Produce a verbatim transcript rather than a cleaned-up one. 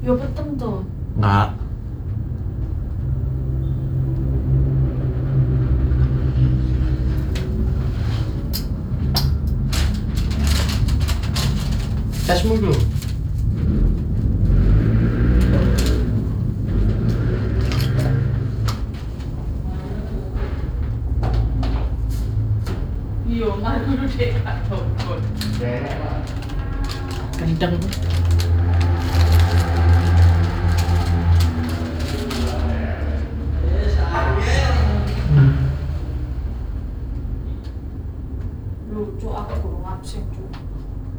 Ya peteng tuh. Enggak. Tesmu dulu. Iya, mari kudu dek gak tokon. Kenceng.